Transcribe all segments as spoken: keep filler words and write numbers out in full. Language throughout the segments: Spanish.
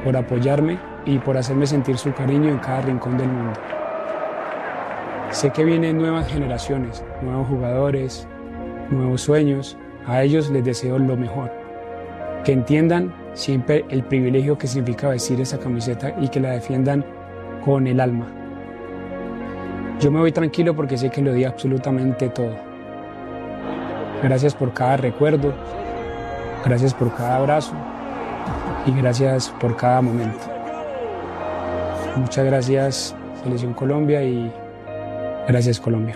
por apoyarme y por hacerme sentir su cariño en cada rincón del mundo. Sé que vienen nuevas generaciones, nuevos jugadores, nuevos sueños. A ellos les deseo lo mejor. Que entiendan siempre el privilegio que significa vestir esa camiseta y que la defiendan con el alma. Yo me voy tranquilo porque sé que lo di absolutamente todo. Gracias por cada recuerdo, gracias por cada abrazo y gracias por cada momento. Muchas gracias, Selección Colombia, y gracias, Colombia.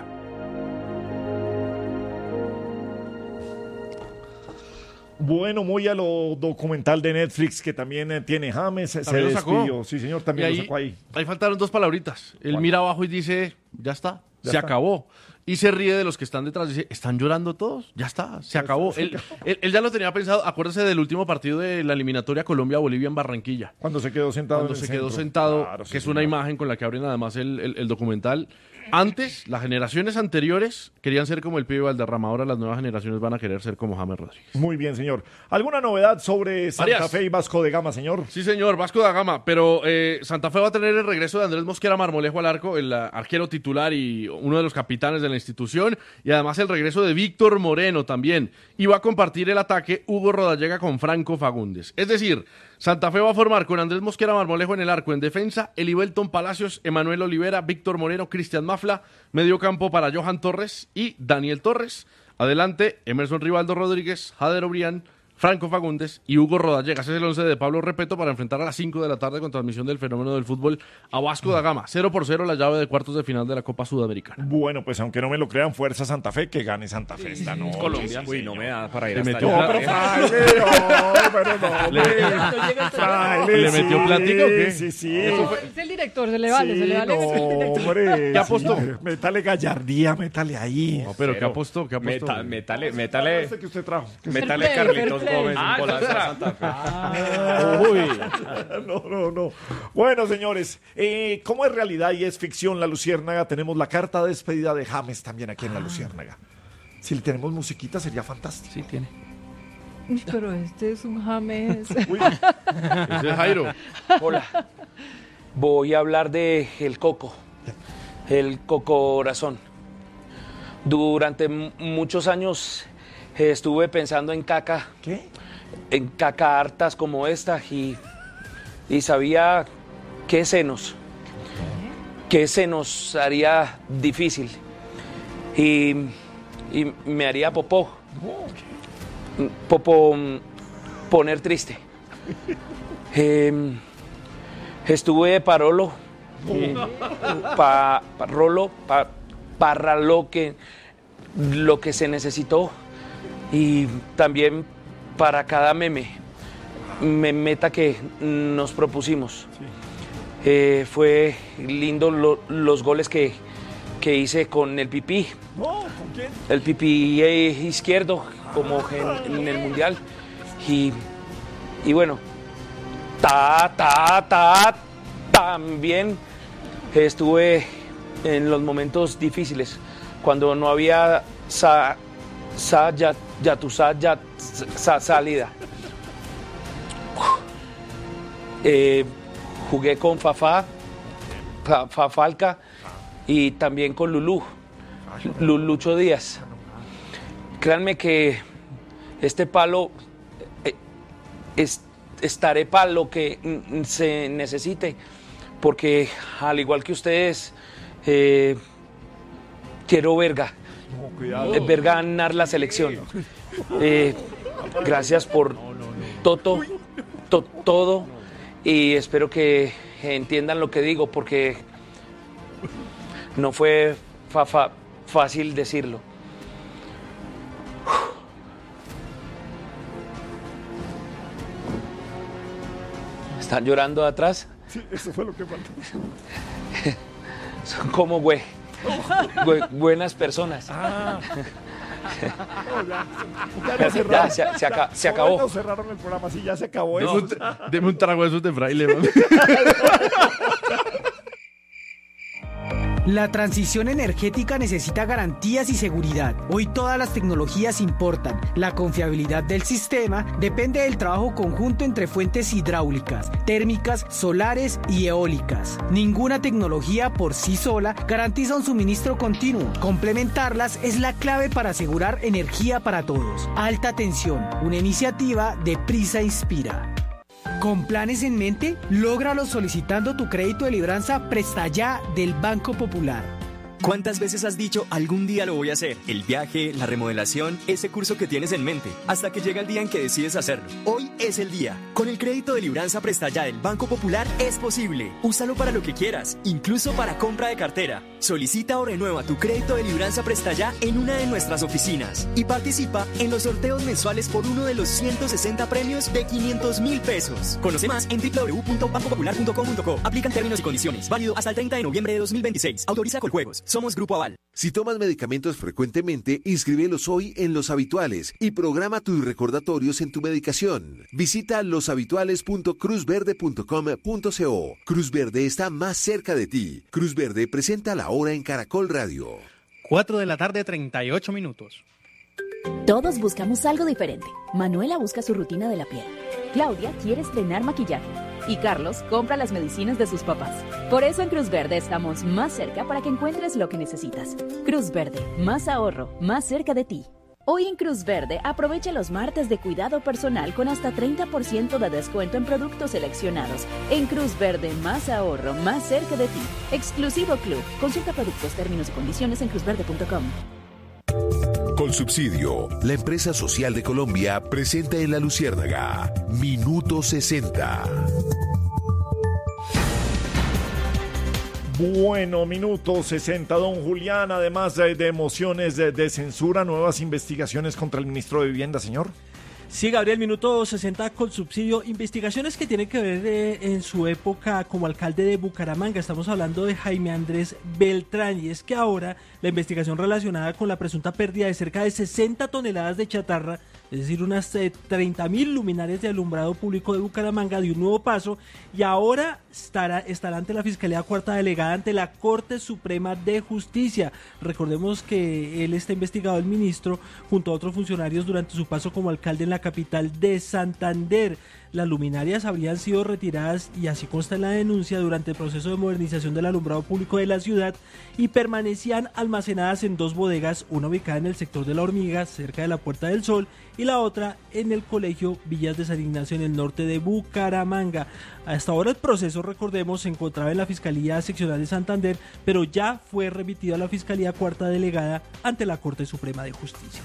Bueno, muy a lo documental de Netflix que también eh, tiene James, se También lo sacó. despidió. Sí, señor, también Y ahí, lo sacó ahí. ahí faltaron dos palabritas. Él ¿Cuál? mira abajo y dice, ya está, Ya se está. acabó. Y se ríe de los que están detrás. Dice, ¿están llorando todos? Ya está, se acabó. se Él, acabó. él- él ya lo tenía pensado. Acuérdese del último partido de la eliminatoria Colombia-Bolivia en Barranquilla. Cuando se quedó sentado Cuando en el se quedó centro. sentado, Claro, sí, que es una señor. imagen con la que abren además el, el- el documental. Antes, las generaciones anteriores querían ser como el pibe Valderrama. Ahora las nuevas generaciones van a querer ser como James Rodríguez. Muy bien, señor. ¿Alguna novedad sobre Santa Varias. Fe y Vasco de Gama, señor? Sí, señor, Vasco da Gama, pero eh, Santa Fe va a tener el regreso de Andrés Mosquera Marmolejo al arco, el ah, arquero titular y uno de los capitanes de la institución, y además el regreso de Víctor Moreno también, y va a compartir el ataque Hugo Rodallega con Franco Fagundes. Es decir, Santa Fe va a formar con Andrés Mosquera Marmolejo en el arco, en defensa, Elibelton Palacios, Emanuel Olivera, Víctor Moreno, Cristian Mafla, medio campo para Johan Torres y Daniel Torres, adelante Emerson Rivaldo Rodríguez, Jader Obrián, Franco Fagundes y Hugo Rodallega. Ese es el once de Pablo Repeto para enfrentar a las cinco de la tarde con transmisión del fenómeno del fútbol a Vasco da Gama. cero por cero la llave de cuartos de final de la Copa Sudamericana. Bueno, pues aunque no me lo crean, fuerza Santa Fe, que gane Santa Fe esta noche. Colombia. Sí, Uy, señor. no me da para ir Le hasta metió- allá. No, pero fraile, no, pero no. Le- hombre. Fraile, ¿Le metió sí, plática o qué? Sí, sí. Es el director, se le vale, Sí, se le vale. no, es el director. hombre, ¿Qué apostó? sí, métale gallardía, métale ahí. No, pero ¿qué Cero. apostó? ¿Qué apostó? Meta- Métale, métale, Este que usted trajo. métale Fair play, Carlitos fair play. Gómez, Ah, un golazo esa a Santa Fe. Uy. No, no, no. Bueno, señores, eh, ¿cómo es realidad y es ficción La Luciérnaga? Tenemos la carta de despedida de James también aquí en La Luciérnaga. Si le tenemos musiquita sería fantástico. Sí, tiene. Uy, pero este es un James. Uy, Ese es Jairo. Hola, voy a hablar de el coco, el cocorazón. Durante m- muchos años eh, estuve pensando en caca, ¿qué? en caca hartas como esta y, y sabía que se nos, que se nos haría difícil y, y me haría popó, popó, mm, poner triste. Em, estuve parolo, eh, pa, parolo, pa, para lo que, lo que se necesitó y también para cada meme, me- meta que nos propusimos. Eh, fue lindo lo- los goles que, que hice con el pipí, No, ¿con quién? el pipí eh, izquierdo como en, en el mundial y, y bueno, ta, ta, ta, también estuve en los momentos difíciles, cuando no había sa, sa, ya, ya, tu, sa, ya, sa- salida. Eh, jugué con Fafá, Fa- Fafalca y también con Lulú, Lu- Lucho Díaz. Créanme que este palo eh, es- estaré para lo que mm, se necesite, porque al igual que ustedes, eh, quiero verga, No, cuidado. eh, ver ganar la selección. Eh, gracias por toto, to- todo y espero que entiendan lo que digo porque no fue fa- fa- fácil decirlo. ¿Están llorando atrás? Sí, eso fue lo que faltó. Son como güey, güey- buenas personas. Ah. No, ya, ya, Ya, lo cerraron. se- se aca- se Ya, acabó. no, cerraron el programa, sí, ya se acabó Deme eso. un, tra- deme un trago de esos de fraile, man. La transición energética necesita garantías y seguridad. Hoy todas las tecnologías importan. La confiabilidad del sistema depende del trabajo conjunto entre fuentes hidráulicas, térmicas, solares y eólicas. Ninguna tecnología por sí sola garantiza un suministro continuo. Complementarlas es la clave para asegurar energía para todos. Alta tensión, una iniciativa de Prisa Inspira. ¿Con planes en mente? Lógralo solicitando tu crédito de libranza Presta Ya del Banco Popular. ¿Cuántas veces has dicho algún día lo voy a hacer? El viaje, la remodelación, ese curso que tienes en mente, hasta que llega el día en que decides hacerlo. Hoy es el día. Con el crédito de libranza Presta Ya del Banco Popular es posible. Úsalo para lo que quieras, incluso para compra de cartera. Solicita o renueva tu crédito de libranza Presta Ya en una de nuestras oficinas y participa en los sorteos mensuales por uno de los ciento sesenta premios de quinientos mil pesos. Conoce más en doble u doble u doble u punto banco popular punto com punto co. Aplican términos y condiciones. Válido hasta el treinta de noviembre de dos mil veintiséis. Autoriza Coljuegos. Somos Grupo Aval. Si tomas medicamentos frecuentemente, inscríbelos hoy en Los Habituales y programa tus recordatorios en tu medicación. Visita los habituales punto cruz verde punto com punto co. Cruz Verde está más cerca de ti. Cruz Verde presenta la hora en Caracol Radio. cuatro de la tarde, treinta y ocho minutos. Todos buscamos algo diferente. Manuela busca su rutina de la piel. Claudia quiere estrenar maquillaje. Y Carlos compra las medicinas de sus papás. Por eso en Cruz Verde estamos más cerca para que encuentres lo que necesitas. Cruz Verde, más ahorro, más cerca de ti. Hoy en Cruz Verde aprovecha los martes de cuidado personal con hasta treinta por ciento de descuento en productos seleccionados. En Cruz Verde, más ahorro, más cerca de ti. Exclusivo Club. Consulta productos, términos y condiciones en cruz verde punto com. Colsubsidio, la empresa social de Colombia, presenta en La Luciérnaga Minuto sesenta. Bueno, minuto sesenta, don Julián, además de, de emociones de, de censura, nuevas investigaciones contra el ministro de Vivienda, señor. Sí, Gabriel, minuto sesenta con subsidio. Investigaciones que tienen que ver eh, en su época como alcalde de Bucaramanga. Estamos hablando de Jaime Andrés Beltrán, y es que ahora la investigación relacionada con la presunta pérdida de cerca de sesenta toneladas de chatarra, es decir, unas eh, treinta mil luminarias de alumbrado público de Bucaramanga, dio un nuevo paso y ahora estará, estará ante la Fiscalía Cuarta Delegada ante la Corte Suprema de Justicia. Recordemos que él está investigado, el ministro, junto a otros funcionarios durante su paso como alcalde en la capital de Santander. Las luminarias habrían sido retiradas, y así consta en la denuncia, durante el proceso de modernización del alumbrado público de la ciudad, y permanecían almacenadas en dos bodegas, una ubicada en el sector de La Hormiga, cerca de la Puerta del Sol, y la otra en el colegio Villas de San Ignacio, en el norte de Bucaramanga. Hasta ahora el proceso, recordemos, se encontraba en la Fiscalía Seccional de Santander, pero ya fue remitido a la Fiscalía Cuarta Delegada ante la Corte Suprema de Justicia.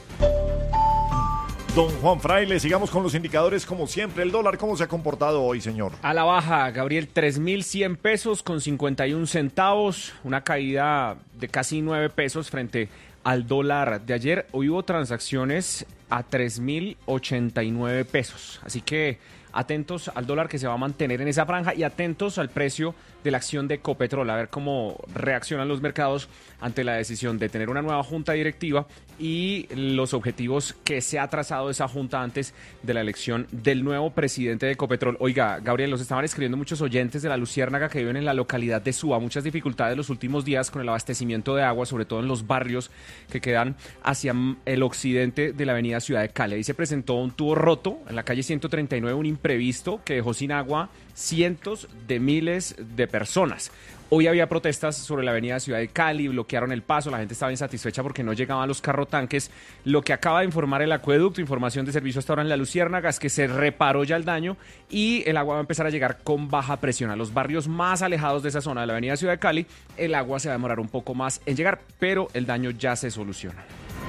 Don Juan Fraile, sigamos con los indicadores como siempre. El dólar, ¿cómo se ha comportado hoy, señor? A la baja, Gabriel, tres mil cien pesos con cincuenta y un centavos, una caída de casi nueve pesos frente al dólar de ayer. Hoy hubo transacciones a tres mil ochenta y nueve pesos, así que atentos al dólar, que se va a mantener en esa franja, y atentos al precio de la acción de Ecopetrol, a ver cómo reaccionan los mercados ante la decisión de tener una nueva junta directiva y los objetivos que se ha trazado esa junta antes de la elección del nuevo presidente de Ecopetrol. Oiga, Gabriel, los estaban escribiendo muchos oyentes de La Luciérnaga que viven en la localidad de Suba, muchas dificultades los últimos días con el abastecimiento de agua, sobre todo en los barrios que quedan hacia el occidente de la avenida Ciudad de Cali. Ahí se presentó un tubo roto en la calle ciento treinta y nueve, un imprevisto que dejó sin agua cientos de miles de personas. Hoy había protestas sobre la avenida Ciudad de Cali, bloquearon el paso, la gente estaba insatisfecha porque no llegaban los carrotanques. Lo que acaba de informar el acueducto, información de servicio hasta ahora en La Luciérnaga, es que se reparó ya el daño y el agua va a empezar a llegar con baja presión. A los barrios más alejados de esa zona de la avenida Ciudad de Cali, el agua se va a demorar un poco más en llegar, pero el daño ya se soluciona.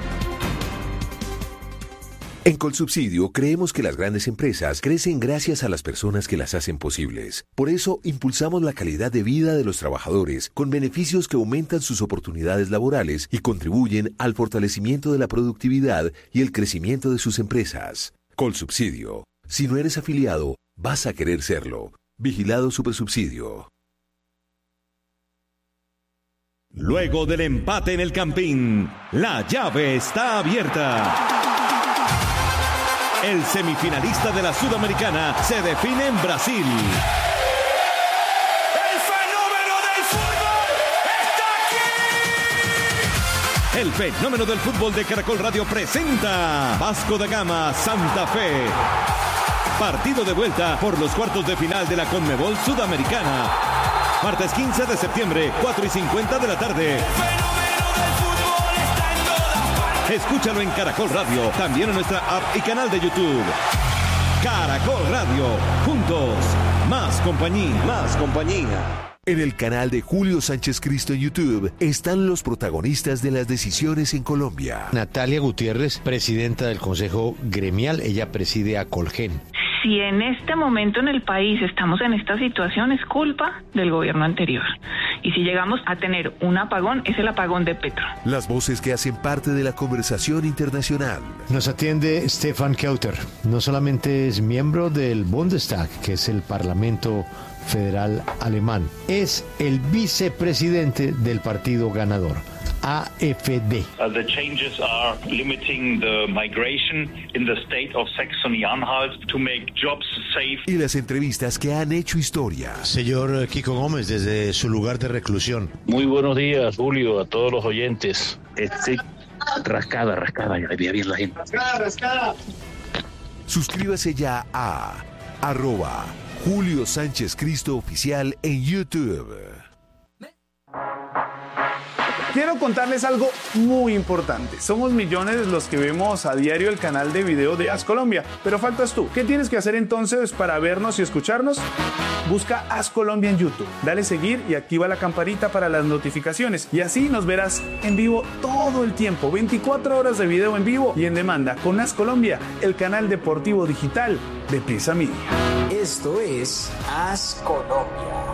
En Colsubsidio creemos que las grandes empresas crecen gracias a las personas que las hacen posibles. Por eso impulsamos la calidad de vida de los trabajadores con beneficios que aumentan sus oportunidades laborales y contribuyen al fortalecimiento de la productividad y el crecimiento de sus empresas. Colsubsidio. Si no eres afiliado, vas a querer serlo. Vigilado Supersubsidio. Luego del empate en el Campín, la llave está abierta. El semifinalista de la Sudamericana se define en Brasil. El fenómeno del fútbol está El fenómeno del fútbol de Caracol Radio presenta Vasco da Gama Santa Fe. Partido de vuelta por los cuartos de final de la Conmebol Sudamericana. Martes quince de septiembre, cuatro y cincuenta de la tarde. Escúchalo en Caracol Radio, también en nuestra app y canal de YouTube. Caracol Radio, juntos, más compañía. Más compañía. En el canal de Julio Sánchez Cristo en YouTube están los protagonistas de las decisiones en Colombia. Natalia Gutiérrez, presidenta del Consejo Gremial, ella preside a Colgen. Si en este momento en el país estamos en esta situación, es culpa del gobierno anterior. Y si llegamos a tener un apagón, es el apagón de Petro. Las voces que hacen parte de la conversación internacional. Nos atiende Stefan Kauter. No solamente es miembro del Bundestag, que es el Parlamento Federal Alemán, es el vicepresidente del partido ganador, A F D. Uh, the changes are limiting the migration in the state of Saxony-Anhalt to make jobs safe. Y las entrevistas que han hecho historia. Señor Kiko Gómez, desde su lugar de reclusión. Muy buenos días, Julio, a todos los oyentes. Estoy rascada, rascada, ya le vi bien la gente. Rascada, rascada. Suscríbase ya a arroba Julio Sánchez Cristo Oficial en YouTube. Quiero contarles algo muy importante. Somos millones los que vemos a diario el canal de video de As Colombia, pero faltas tú. ¿Qué tienes que hacer entonces para vernos y escucharnos? Busca As Colombia en YouTube, dale seguir y activa la campanita para las notificaciones y así nos verás en vivo todo el tiempo, veinticuatro horas de video en vivo y en demanda con As Colombia, el canal deportivo digital de Prisa Media. Esto es As Colombia.